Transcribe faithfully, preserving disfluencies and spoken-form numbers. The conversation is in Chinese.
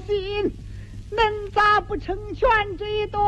心，恁咋不成全这一段？